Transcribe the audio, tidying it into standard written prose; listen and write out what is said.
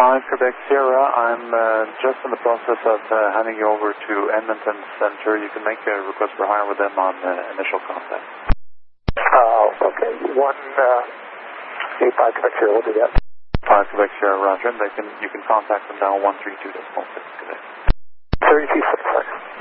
Quebec Sierra, I'm just in the process of handing you over to Edmonton Center. You can make a request for hire with them on initial contact. Okay. 185 Quebec Sierra, we'll do that. 5 Quebec Sierra, Roger. And you can contact them now, 132.6 Quebec. 32.6.